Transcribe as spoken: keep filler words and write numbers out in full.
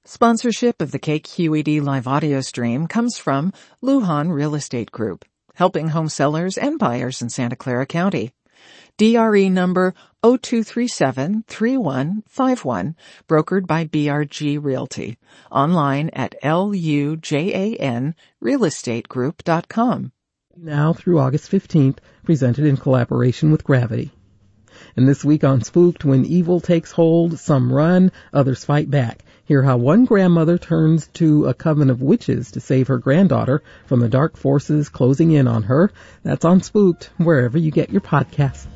Sponsorship of the K Q E D live audio stream comes from Lujan Real Estate Group, helping home sellers and buyers in Santa Clara County. D R E number zero two three seven three one five one, brokered by B R G Realty. Online at L U J A N real estate group dot com. Now through August fifteenth, presented in collaboration with Gravity. And this week on Spooked, when evil takes hold, some run, others fight back. Hear how one grandmother turns to a coven of witches to save her granddaughter from the dark forces closing in on her. That's on Spooked, wherever you get your podcasts.